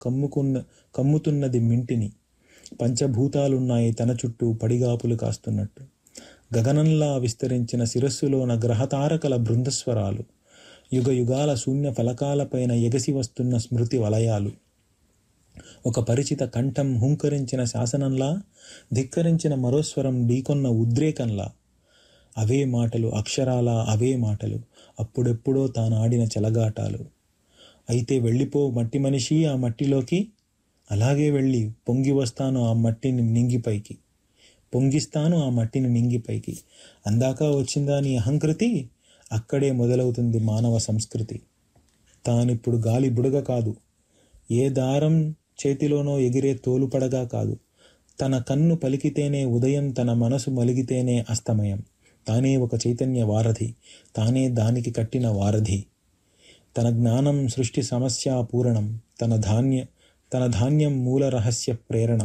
కమ్ముతున్నది మింటిని. పంచభూతాలున్నాయి తన చుట్టూ పడిగాపులు కాస్తున్నట్టు. గగనంలా విస్తరించిన శిరస్సులోన గ్రహతారకల బృందస్వరాలు, యుగ యుగాల శూన్య ఫలకాలపైన ఎగసి వస్తున్న స్మృతి వలయాలు. ఒక పరిచిత కంఠం హుంకరించిన శాసనంలా, ధిక్కరించిన మరోస్వరం ఢీకొన్న ఉద్రేకంలా. అవే మాటలు, అక్షరాలా అవే మాటలు, అప్పుడెప్పుడో తానాడిన చెలగాటాలు. అయితే వెళ్ళిపో మట్టి మనిషి ఆ మట్టిలోకి, అలాగే వెళ్ళి పొంగి వస్తాను ఆ మట్టిని నింగిపైకి, పొంగిస్తాను ఆ మట్టిని నింగిపైకి. అందాక వచ్చిందా నీ అహంకృతి, అక్కడే మొదలవుతుంది మానవ సంస్కృతి. తానిప్పుడు గాలి బుడగ కాదు, ఏ దారం చేతిలోనో ఎగిరే తోలుపడగా కాదు. తన కన్ను పలికితేనే ఉదయం, తన మనసు మలిగితేనే అస్తమయం. తానే ఒక చైతన్య వారధి, తానే దానికి కట్టిన వారధి. తన జ్ఞానం సృష్టి సమస్య పూరణం, తన ధాన్యం మూల రహస్య ప్రేరణం.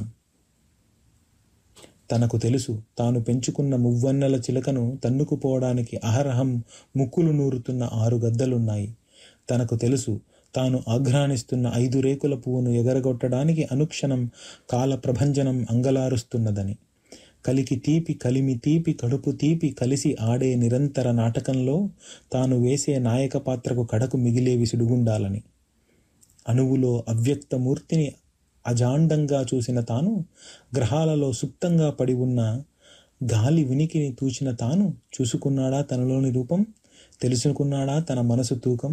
తనకు తెలుసు తాను పెంచుకున్న మువ్వన్నెల చిలకను తన్నుకుపోవడానికి అహరహం ముక్కులు నూరుతున్న 6 గద్దలున్నాయి. తనకు తెలుసు తాను ఆఘ్రానిస్తున్న 5 రేకుల పువ్వును ఎగరగొట్టడానికి అనుక్షణం కాల ప్రభంజనం అంగలారుస్తున్నదని. కలికి తీపి, కలిమి తీపి, కడుపు తీపి కలిసి ఆడే నిరంతర నాటకంలో తాను వేసే నాయక పాత్రకు కడకు మిగిలేవి సుడిగుండాలని. అణువులో అవ్యక్త మూర్తిని అజాండంగా చూసిన తాను, గ్రహాలలో సుప్తంగా పడి ఉన్న గాలి వినికిని తూచిన తాను, చూసుకున్నాడా తనలోని రూపం, తెలుసుకున్నాడా తన మనసు తూకం.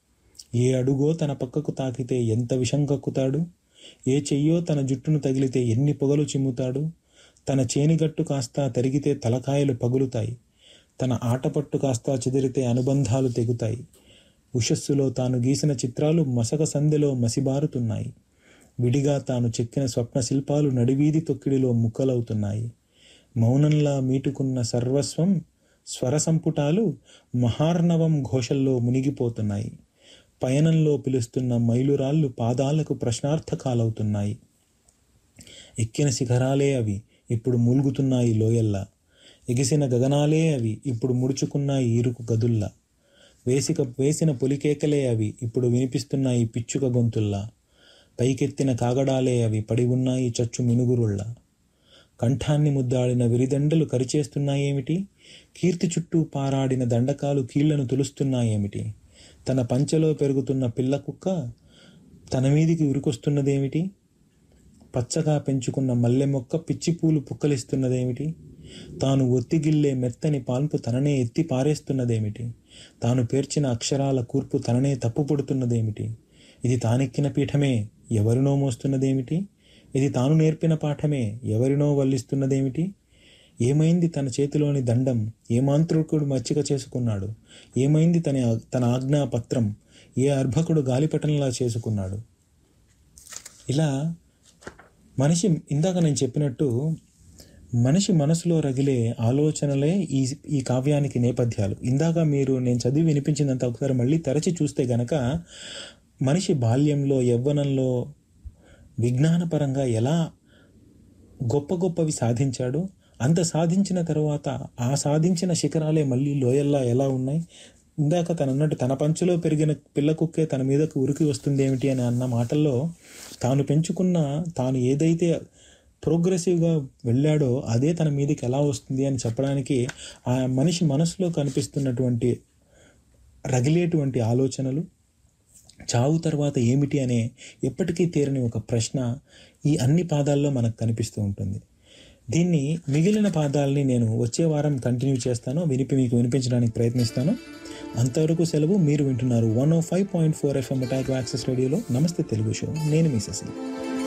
ఏ అడుగో తన పక్కకు తాకితే ఎంత విషం కక్కుతాడు, ఏ చెయ్యో తన జుట్టును తగిలితే ఎన్ని పొగలు చిమ్ముతాడు. తన చేనిగట్టు కాస్తా తరిగితే తలకాయలు పగులుతాయి, తన ఆటపట్టు కాస్తా చెదిరితే అనుబంధాలు తెగుతాయి. ఉషస్సులో తాను గీసిన చిత్రాలు మసక సందెలో మసిబారుతున్నాయి. విడిగా తాను చెక్కిన స్వప్న శిల్పాలు నడివీధి తొక్కిడిలో ముక్కలవుతున్నాయి. మౌనంలా మీటుకున్న సర్వస్వం స్వర సంపుటాలు మహార్ణవం ఘోషల్లో మునిగిపోతున్నాయి. పయనంలో పిలుస్తున్న మైలురాళ్ళు పాదాలకు ప్రశ్నార్థకాలవుతున్నాయి. ఎక్కిన శిఖరాలే అవి ఇప్పుడు మూల్గుతున్నాయి లోయల్లా, ఎగిసిన గగనాలే అవి ఇప్పుడు ముడుచుకున్నాయి ఇరుకు గదుల్లా, వేసిన పొలికేకలే అవి ఇప్పుడు వినిపిస్తున్నాయి పిచ్చుక గొంతుల్లా, పైకెత్తిన కాగడాలే అవి పడి ఉన్నాయి చచ్చు మినుగురుళ్ళ. కంఠాన్ని ముద్దాడిన విరిదండలు కరిచేస్తున్నాయేమిటి, కీర్తి చుట్టూ పారాడిన దండకాలు కీళ్లను తులుస్తున్నాయేమిటి, తన పంచెలో పెరుగుతున్న పిల్ల కుక్క తన మీదికి ఉరికొస్తున్నదేమిటి, పచ్చగా పెంచుకున్న మల్లె మొక్క పిచ్చిపూలు పుక్కలిస్తున్నదేమిటి, తాను ఒత్తిగిల్లే మెత్తని పాల్పు తననే ఎత్తి పారేస్తున్నదేమిటి, తాను పేర్చిన అక్షరాల కూర్పు తననే తప్పుపడుతున్నదేమిటి. ఇది తానెక్కిన పీఠమే ఎవరినో మోస్తున్నదేమిటి, ఇది తాను నేర్పిన పాఠమే ఎవరినో వల్లిస్తున్నదేమిటి. ఏమైంది తన చేతిలోని దండం, ఏ మాంత్రికుడు మచ్చిక చేసుకున్నాడు, ఏమైంది తన ఆజ్ఞాపత్రం, ఏ అర్భకుడు గాలిపటంలా చేసుకున్నాడు. ఇలా మనిషి, ఇందాక నేను చెప్పినట్టు మనిషి మనసులో రగిలే ఆలోచనలే ఈ కావ్యానికి నేపథ్యాలు. ఇందాక నేను చదివి వినిపించిందంతా ఒకసారి మళ్ళీ తరచి చూస్తే గనక మనిషి బాల్యంలో, యవ్వనంలో విజ్ఞానపరంగా ఎలా గొప్ప గొప్పవి సాధించాడు, అంత సాధించిన తర్వాత ఆ సాధించిన శిఖరాలే మళ్ళీ లోయల్లా ఎలా ఉన్నాయి. ఇందాక తనన్నట్టు తన పంచులో పెరిగిన పిల్ల కుక్కే తన మీదకు ఉరికి వస్తుంది ఏమిటి అని అన్న మాటల్లో తాను పెంచుకున్న, తాను ఏదైతే ప్రోగ్రెసివ్గా వెళ్ళాడో అదే తన మీదకి ఎలా వస్తుంది అని చెప్పడానికి ఆ మనిషి మనసులో కనిపిస్తున్నటువంటి రగిలేటువంటి ఆలోచనలు, చావు తర్వాత ఏమిటి అనే ఎప్పటికీ తీరని ఒక ప్రశ్న ఈ అన్ని పాదాల్లో మనకు కనిపిస్తూ ఉంటుంది. దీన్ని మిగిలిన పాదాలని నేను వచ్చే వారం కంటిన్యూ చేస్తాను, మీకు వినిపించడానికి ప్రయత్నిస్తాను. అంతవరకు సెలవు. మీరు వింటున్నారు 105.4 FM అటాక్ యాక్సెస్ రేడియోలో నమస్తే తెలుగు షో. నేను మీ శశి.